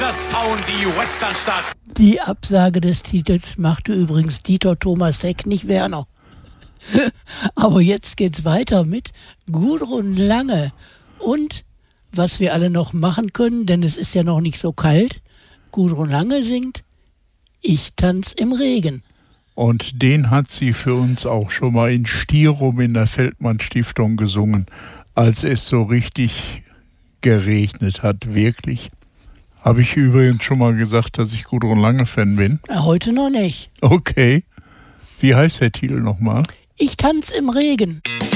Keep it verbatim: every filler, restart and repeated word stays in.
Hagerstown, die Westernstadt. Die Absage des Titels machte übrigens Dieter Thomas Heck, nicht Werner. Aber jetzt geht's weiter mit Gudrun Lange. Und was wir alle noch machen können, denn es ist ja noch nicht so kalt, Gudrun Lange singt Ich tanz im Regen. Und den hat sie für uns auch schon mal in Stierum in der Feldmann-Stiftung gesungen, als es so richtig geregnet hat, wirklich. Habe ich übrigens schon mal gesagt, dass ich Gudrun Lange-Fan bin? Heute noch nicht. Okay. Wie heißt der Titel nochmal? Ich tanz im Regen.